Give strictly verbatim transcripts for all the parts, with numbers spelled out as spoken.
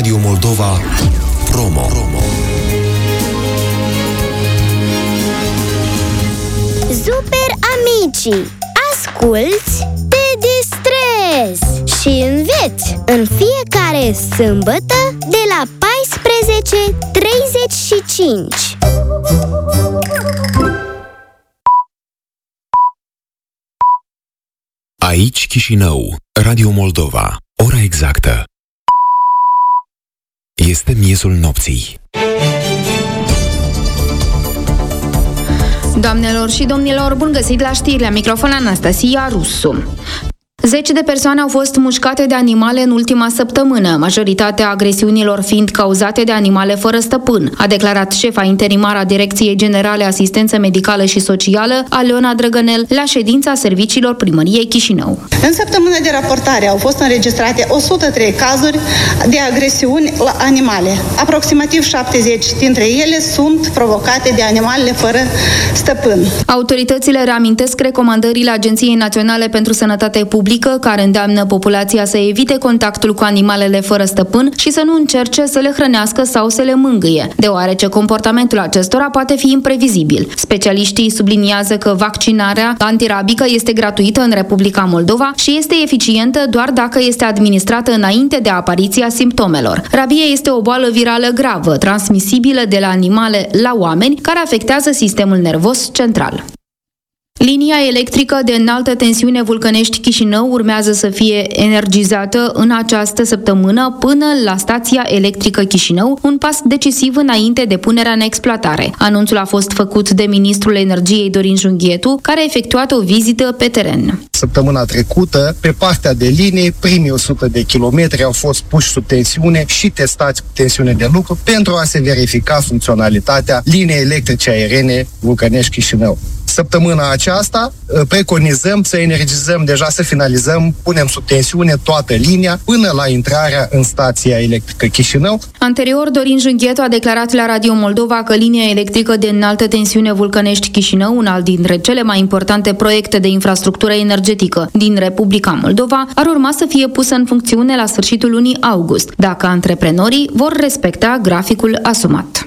Radio Moldova Promo. Promo. Super Amici! Asculți, te distrezi și înveți în fiecare sâmbătă de la paisprezece treizeci și cinci. Aici Chișinău, Radio Moldova. Ora exactă este miezul nopții. Doamnelor și domnilor, bun găsit la știri, la microfon Anastasia Rusu. Zeci de persoane au fost mușcate de animale în ultima săptămână, majoritatea agresiunilor fiind cauzate de animale fără stăpân, a declarat șefa interimară a Direcției Generale Asistență Medicală și Socială, Aleona Drăgănel, la ședința serviciilor Primăriei Chișinău. În săptămâna de raportare au fost înregistrate o sută trei cazuri de agresiuni la animale. Aproximativ șaptezeci dintre ele sunt provocate de animalele fără stăpân. Autoritățile reamintesc recomandările Agenției Naționale pentru Sănătate Publică, care îndeamnă populația să evite contactul cu animalele fără stăpân și să nu încerce să le hrănească sau să le mângâie, deoarece comportamentul acestora poate fi imprevizibil. Specialiștii subliniază că vaccinarea antirabică este gratuită în Republica Moldova și este eficientă doar dacă este administrată înainte de apariția simptomelor. Rabia este o boală virală gravă, transmisibilă de la animale la oameni, care afectează sistemul nervos central. Linia electrică de înaltă tensiune Vulcănești-Chișinău urmează să fie energizată în această săptămână până la stația electrică Chișinău, un pas decisiv înainte de punerea în exploatare. Anunțul a fost făcut de ministrul energiei Dorin Junghietu, care a efectuat o vizită pe teren. Săptămâna trecută, pe partea de linie, primii o sută de kilometri au fost puși sub tensiune și testați cu tensiune de lucru pentru a se verifica funcționalitatea liniei electrice aeriene Vulcănești-Chișinău. Săptămâna aceasta preconizăm să energizăm, deja să finalizăm, punem sub tensiune toată linia până la intrarea în stația electrică Chișinău. Anterior, Dorin Junghietu a declarat la Radio Moldova că linia electrică de înaltă tensiune Vulcănești-Chișinău, una dintre cele mai importante proiecte de infrastructură energetică din Republica Moldova, ar urma să fie pusă în funcțiune la sfârșitul lunii august, dacă antreprenorii vor respecta graficul asumat.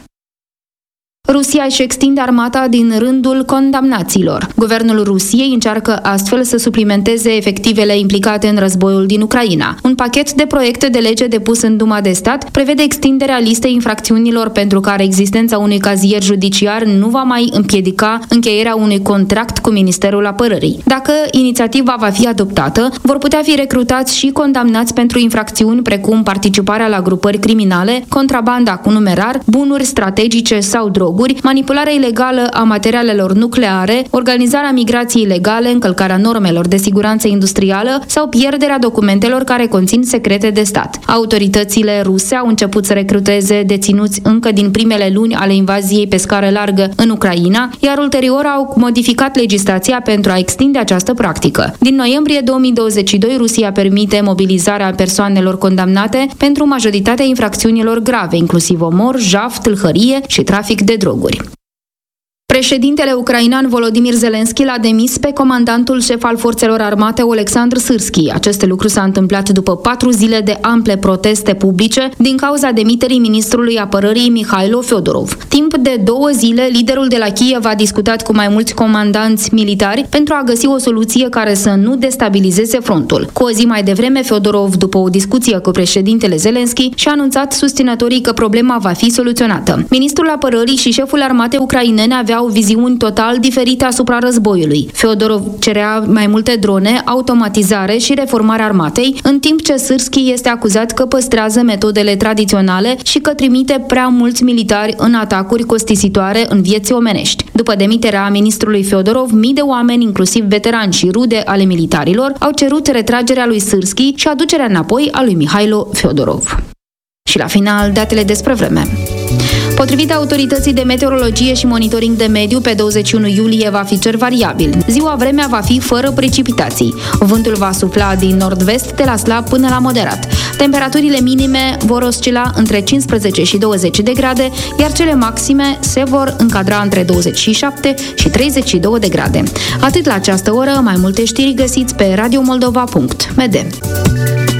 Rusia își extinde armata din rândul condamnaților. Guvernul Rusiei încearcă astfel să suplimenteze efectivele implicate în războiul din Ucraina. Un pachet de proiecte de lege depus în Duma de Stat prevede extinderea listei infracțiunilor pentru care existența unui cazier judiciar nu va mai împiedica încheierea unui contract cu Ministerul Apărării. Dacă inițiativa va fi adoptată, vor putea fi recrutați și condamnați pentru infracțiuni precum participarea la grupări criminale, contrabanda cu numerar, bunuri strategice sau droguri, manipularea ilegală a materialelor nucleare, organizarea migrației ilegale, încălcarea normelor de siguranță industrială sau pierderea documentelor care conțin secrete de stat. Autoritățile ruse au început să recruteze deținuți încă din primele luni ale invaziei pe scară largă în Ucraina, iar ulterior au modificat legislația pentru a extinde această practică. Din noiembrie două mii douăzeci și doi, Rusia permite mobilizarea persoanelor condamnate pentru majoritatea infracțiunilor grave, inclusiv omor, jaf, tâlhărie și trafic de droguri. Președintele ucrainean Volodymyr Zelensky l-a demis pe comandantul șef al forțelor armate Oleksandr Syrskyi. Acest lucru s-a întâmplat după patru zile de ample proteste publice din cauza demiterii ministrului apărării Mihailo Feodorov. Timp de două zile, liderul de la Kiev a discutat cu mai mulți comandanți militari pentru a găsi o soluție care să nu destabilizeze frontul. Cu o zi mai devreme, Feodorov, după o discuție cu președintele Zelensky, și-a anunțat susținătorii că problema va fi soluționată. Ministrul apărării și șeful armatei ucrainene aveau viziuni total diferite asupra războiului. Feodorov cerea mai multe drone, automatizare și reformarea armatei, în timp ce Syrskyi este acuzat că păstrează metodele tradiționale și că trimite prea mulți militari în atacuri costisitoare în vieți omenești. După demiterea ministrului Feodorov, mii de oameni, inclusiv veterani și rude ale militarilor, au cerut retragerea lui Syrskyi și aducerea înapoi a lui Mihailo Feodorov. Și la final, datele despre vreme. Potrivit autorității de meteorologie și monitoring de mediu, pe douăzeci și unu iulie va fi cer variabil. Ziua vremea va fi fără precipitații. Vântul va sufla din nord-vest de la slab până la moderat. Temperaturile minime vor oscila între cincisprezece și douăzeci de grade, iar cele maxime se vor încadra între douăzeci și șapte și treizeci și două de grade. Atât la această oră, mai multe știri găsiți pe radiomoldova punct m d.